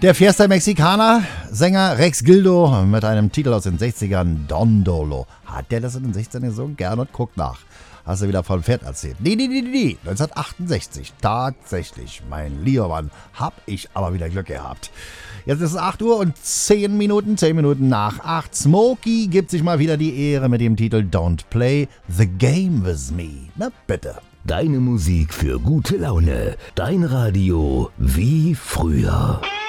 Der Fiesta Mexicana, Sänger Rex Gildo mit einem Titel aus den 60ern, Don Dolo. Hat der das in den 60ern gesungen? Gern und guck nach. Hast du wieder von Pferd erzählt? Nee. 1968. Tatsächlich, mein lieber Mann, hab ich aber wieder Glück gehabt. Jetzt ist es 8 Uhr und 10 Minuten, 10 Minuten nach 8. Smokey gibt sich mal wieder die Ehre mit dem Titel Don't Play the Game With Me. Na bitte. Deine Musik für gute Laune. Dein Radio wie früher.